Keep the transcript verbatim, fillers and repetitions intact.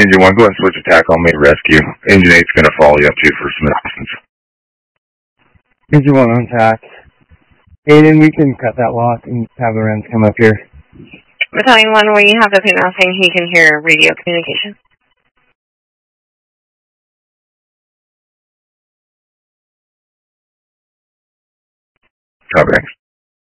Engine one, go ahead and switch attack on me to rescue. Engine eight's going to follow you up to for some assistance. Engine one on attack. Aiden, we can cut that lock and have the Rams come up here. Battalion one, where you have the female saying he can hear radio communication. Copy.